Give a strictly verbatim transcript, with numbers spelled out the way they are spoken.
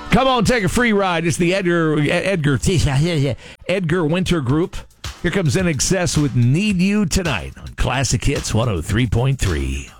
Come on, take a free ride. It's the Edgar Edgar Edgar Winter Group. Here comes In Excess with Need You Tonight on Classic Hits one oh three point three.